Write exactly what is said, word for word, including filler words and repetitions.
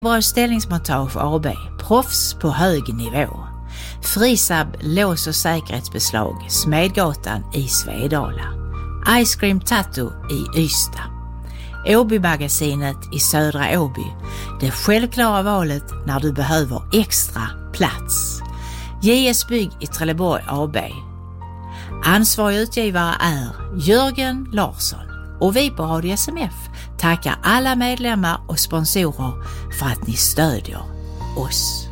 Bra ställningsmontage A B, proffs på hög nivå. Frisab lås- och säkerhetsbeslag, Smedgatan i Svedala. Ice Cream Tattoo i Ystad. Åby-magasinet i Södra Åby, det självklara valet när du behöver extra plats. J S Bygg i Trelleborg A B. Ansvarig utgivare är Jörgen Larsson och vi på Radio S M F tackar alla medlemmar och sponsorer för att ni stödjer oss.